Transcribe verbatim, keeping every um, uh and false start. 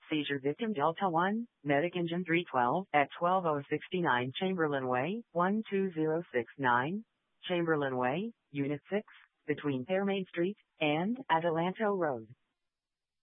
Seizure victim Delta one, Medic Engine three twelve at twelve oh sixty-nine Chamberlain Way, one two zero six nine, Chamberlain Way, Unit six, between Fairmaid Street and Adelanto Road.